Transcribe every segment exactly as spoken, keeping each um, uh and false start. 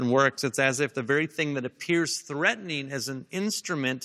works, it's as if the very thing that appears threatening as an instrument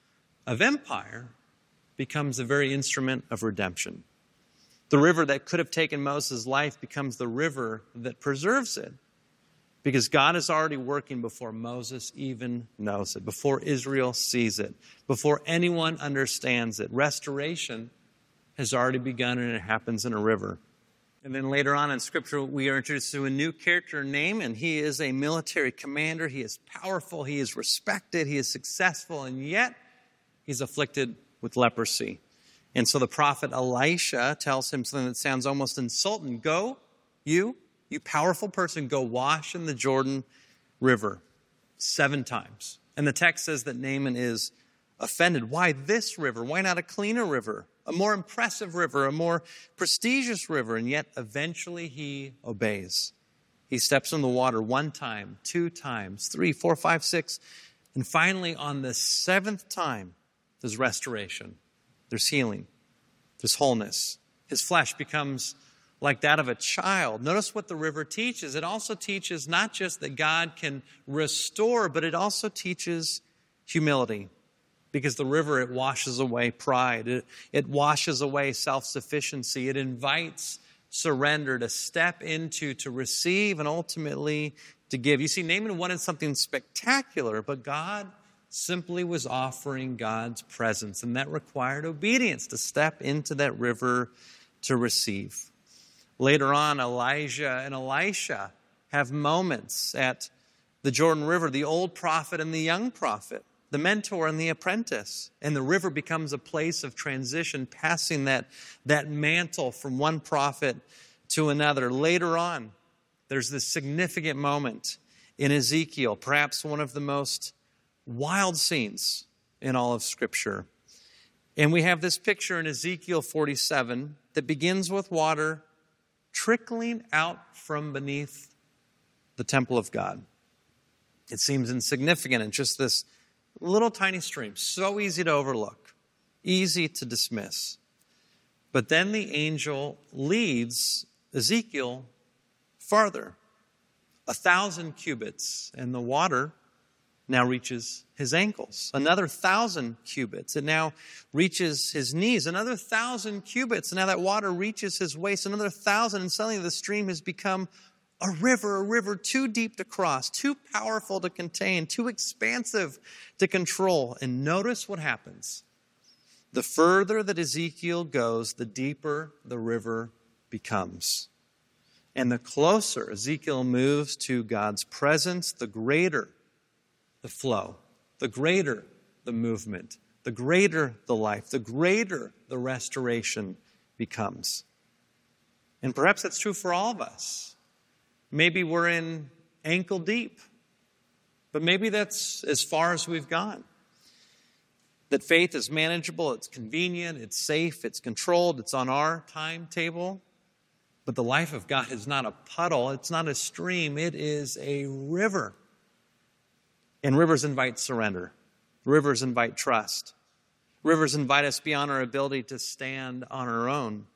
of empire becomes the very instrument of redemption. The river that could have taken Moses' life becomes the river that preserves it, because God is already working before Moses even knows it, before Israel sees it, before anyone understands it. Restoration has already begun, and it happens in a river. And then later on in Scripture, we are introduced to a new character named, and he is a military commander. He is powerful, he is respected, he is successful, and yet he's afflicted with leprosy. And so the prophet Elisha tells him something that sounds almost insulting. Go, you, you powerful person, go wash in the Jordan River seven times. And the text says that Naaman is offended. Why this river? Why not a cleaner river? A more impressive river, a more prestigious river, and yet eventually he obeys. He steps in the water one time, two times, three, four, five, six, and finally on the seventh time, there's restoration, there's healing, there's wholeness. His flesh becomes like that of a child. Notice what the river teaches. It also teaches not just that God can restore, but it also teaches humility. Because the river, it washes away pride. It, it washes away self-sufficiency. It invites surrender, to step into, to receive, and ultimately to give. You see, Naaman wanted something spectacular, but God simply was offering God's presence, and that required obedience to step into that river to receive. Later on, Elijah and Elisha have moments at the Jordan River, the old prophet and the young prophet, the mentor and the apprentice. And the river becomes a place of transition, passing that, that mantle from one prophet to another. Later on, there's this significant moment in Ezekiel, perhaps one of the most wild scenes in all of Scripture. And we have this picture in Ezekiel forty-seven that begins with water trickling out from beneath the temple of God. It seems insignificant and just this little tiny stream, so easy to overlook, easy to dismiss. But then the angel leads Ezekiel farther, a thousand cubits, and the water now reaches his ankles. Another thousand cubits, it now reaches his knees. Another thousand cubits, and now that water reaches his waist. Another thousand, and suddenly the stream has become a river, a river too deep to cross, too powerful to contain, too expansive to control. And notice what happens. The further that Ezekiel goes, the deeper the river becomes. And the closer Ezekiel moves to God's presence, the greater the flow, the greater the movement, the greater the life, the greater the restoration becomes. And perhaps that's true for all of us. Maybe we're in ankle deep, but maybe that's as far as we've gone. That faith is manageable, it's convenient, it's safe, it's controlled, it's on our timetable. But the life of God is not a puddle, it's not a stream, it is a river. And rivers invite surrender. Rivers invite trust. Rivers invite us beyond our ability to stand on our own.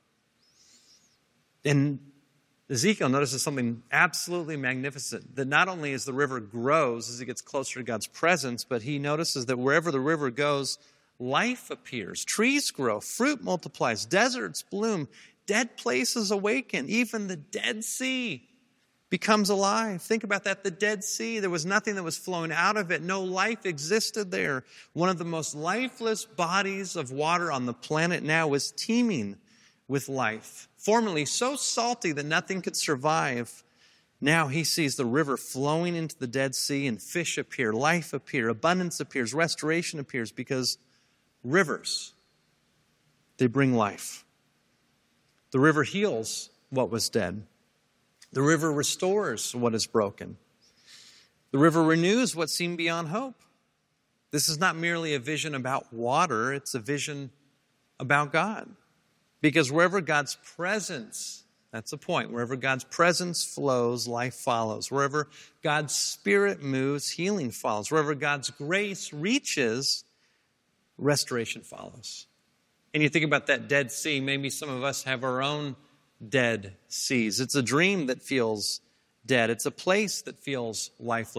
And Ezekiel notices something absolutely magnificent, that not only as the river grows as it gets closer to God's presence, but he notices that wherever the river goes, life appears. Trees grow, fruit multiplies, deserts bloom, dead places awaken, even the Dead Sea becomes alive. Think about that, the Dead Sea. There was nothing that was flowing out of it. No life existed there. One of the most lifeless bodies of water on the planet now was teeming with life. Formerly so salty that nothing could survive. Now he sees the river flowing into the Dead Sea, and fish appear, life appear, abundance appears, restoration appears, because rivers, they bring life. The river heals what was dead. The river restores what is broken. The river renews what seemed beyond hope. This is not merely a vision about water, it's a vision about God. Because wherever God's presence, that's the point, wherever God's presence flows, life follows. Wherever God's Spirit moves, healing follows. Wherever God's grace reaches, restoration follows. And you think about that Dead Sea, maybe some of us have our own dead seas. It's a dream that feels dead. It's a place that feels lifeless.